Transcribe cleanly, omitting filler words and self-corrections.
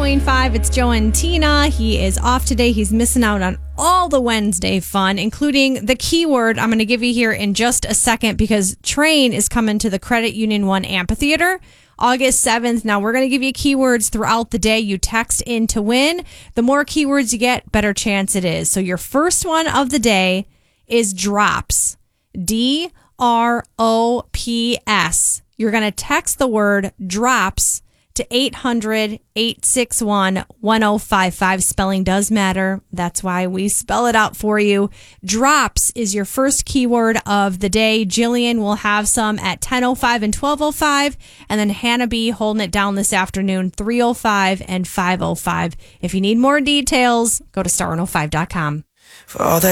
Halloween 5. It's Joe and Tina. He is off today. He's missing out on all the Wednesday fun, including the keyword I'm going to give you here in just a second because Train is coming to the Credit Union 1 Amphitheater August 7th. Now, we're going to give you keywords throughout the day. You text in to win. The more keywords you get, better chance it is. So your first one of the day is drops. DROPS. You're going to text the word drops to 800-861-1055. Spelling does matter. That's why we spell it out for you. Drops is your first keyword of the day. Jillian will have some at 10:05 and 12:05. And then Hannah B holding it down this afternoon, 3:05 and 5:05. If you need more details, go to star105.com. For all that